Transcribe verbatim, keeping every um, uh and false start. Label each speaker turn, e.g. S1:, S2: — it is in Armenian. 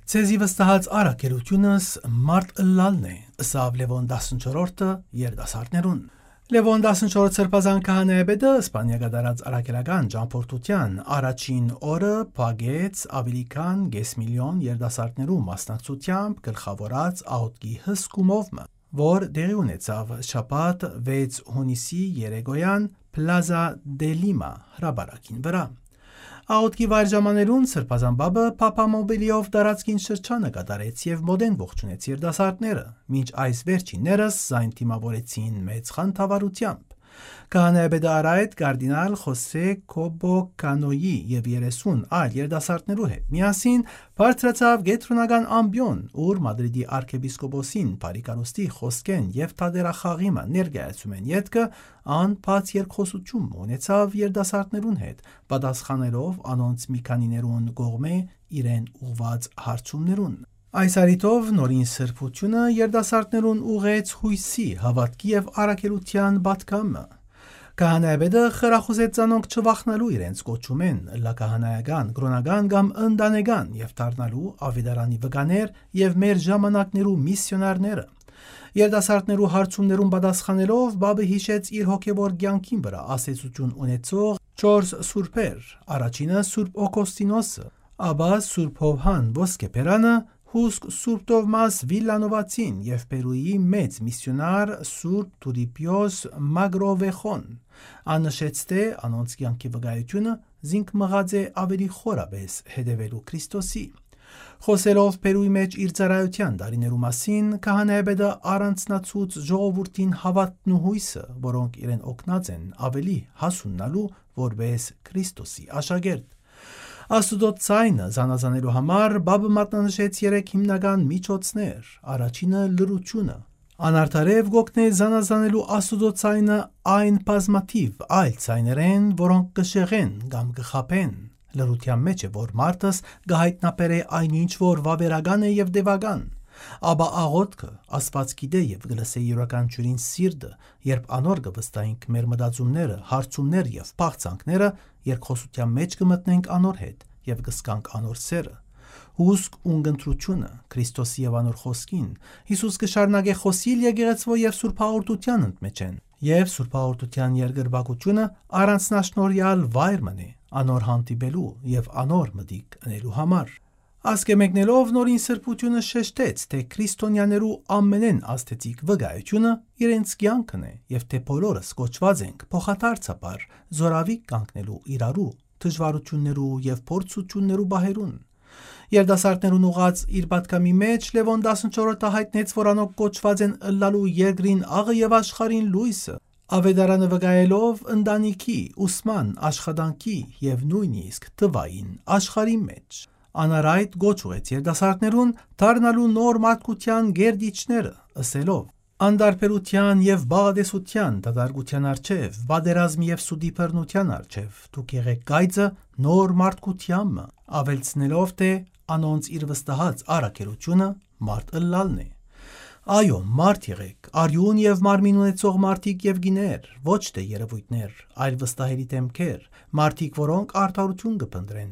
S1: Ցեզի վստահած առաքելությունս մարդ ըլլալն է, ըսավ Լևոն տասնչորրորդը երիտասարդներուն։ Լևոն տասնչորրորդ սրբազան քահանայապետը Իսպանիա գդարած առաքելական ճամփորդության առաջին օրը փակեց ավելի քան կես միլիոն երիտասարդներու մասնակցությամբ գլխավորած աղոթքի հսկումով, որ տեղի ունեցավ շաբաթ վեց հունիսի երեկոյան Plaza de Lima հրապարակին վրա։ Աղոթքի վայր ժամաներուն սրբազան բաբը փափամոբիլիով տարածքին շրջանը կատարեց եւ մոդեն ողջունեց երիտասարդները, մինչ այս վերջիններս զայն թիմավորեցին մեծ խանդավառությամբ։ Քահանայապետը արայդ կարդինալ Խոսե Կոբո Կանոյի եւ երեսուն այլ երիտասարդներու հետ միասին բարձրացավ գետրոնական ամբիոն, ուր Մադրիդի arczepiskopոսին բարիկարոստի խոսքեն եւ թադերախաղիմը ներկայացում են յետքը անբաց երկխոսություն ունեցավ երիտասարդներուն հետ, պատասխանելով անոնց մի քանիներուն կողմէ իրեն ուղված հարցումներուն։ Այս արիտով նորին սրբությունը երիտասարդներուն ուղեց հույսի, հավատքի եւ առաքելության պատգամը։ Քահանայապետը խրախուսեց ցանոնք չվախնալու իրենց կոչումեն լակահանայական, կրոնական կամ ընտանեկան եւ դառնալու ավետարանի վկաներ եւ մեր ժամանակներու միսիոնարները։ Երիտասարդներու հարցումներուն պատասխանելով բաբը հիշեց իր հոգեվոր կյանքին վրա ասեցություն ունեցող չորս սուրբեր, առաջինը Սուրբ Օգոստինոսը, ապա Սուրբ Հովհան Ոսկեփերանը, Հուսկ Սուրբ Տովմաս Վիլանովացին եւ Պերուի մեծ միսիոնար Սուրբ Տուրիպիոս Մագրովեխոն, աննշեց թե անոնց կյանքի վկայությունը զինք մղած է ավելի խորապես հետևելու Քրիստոսի։ Խոսելով Պերուի մեջ իր ծառայության տարիներու մասին, քահանայապետը առանձնացուց ժողովրդին հավատն ու հույսը, որոնք իրեն օգնած են ավելի հասունանալու որպես Քրիստոսի աշակերտ։ Աստուծո ցայնը զանազանելու համար բաբը մատնանշեց երեք հիմնական միջոցներ։ Առաջինը լրությունը։ Անարդարև գոգնե զանազանելու Աստուծո ցայնը այն բազմաթիվ այլ ցայներեն, որոնք կշեղեն կամ կխապեն։ Լրության մեջ է, որ մարդս կհայտնաբերե այնինչ, որ վավերական է եւ դեվական։ Աբա աղոթքը Աստված գիտե եւ գլսե յուրաքանչյուրին սիրտը, երբ անոր կվստահենք մեր մտածումները, հարցումներ եւ փախցանքները, երկխոսության մեջ կմտնենք անոր հետ եւ կսկանք անոր սերը։ Հուսք ունգընտրությունը Քրիստոսի եւ անոր խոսքին Հիսուս կշարունակե խոսիլ եկեղեցվո եւ Սուրբ Հաղորդության ընդմեջեն, եւ Սուրբ Հաղորդության երկրպագությունը առանձնաշնորհյալ վայր մնե անոր հանդիպելու եւ անոր մտիկ ընելու համար։ Ասկե մեկնելով նորին սրբությունը շեշտեց, թե քրիստոնյաներու ամենեն աստեցիկ վկայությունը իրենց կյանքն է եւ թե բոլորս կոչված ենք փոխադարձաբար զորավիկ կանգնելու իրարու դժվարություններու եւ փորձություններու բահերուն։ Երիտասարդներուն ուղած իր պատգամի մեջ Լևոն տասնչորրորդը հայտնեց, որ անոնք կոչված են ըլլալու երկրին աղը եւ աշխարհին լույսը, ավետարանը վկայելով ընտանիքի, ուսման, աշխատանքի եւ նույնիսկ տվային աշխարհի մեջ։ Անարայտ գոչուեց երիտասարդներուն դառնալու նոր մարդկության գերդիչները, ասելով. Անդարբերության եւ բաղադեսության դատարկության արչեւ, բادرազմի եւ սուդի բռնության արչեւ, դուք եղեք գայծը նոր մարդկությամը, ավելցնելով թե անոնց իր վստահած առաքելությունը մարդ ըլլալն է։ Այո, մարդ եղեք, արյուն եւ մարմին ունեցող մարդիկ եւ գիներ, ոչ թե երևույթներ, այլ վստահելի դեմքեր, մարդիկ, որոնք արդարություն կփնտրեն,